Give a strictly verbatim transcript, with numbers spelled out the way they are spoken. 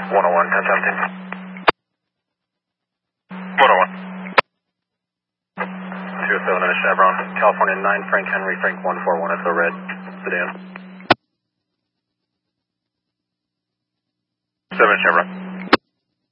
one oh one, ten seventeen. one oh one. two oh seven at Chevron, California nine, Frank Henry, Frank one four one, Echo Red, sedan. seven Chevron.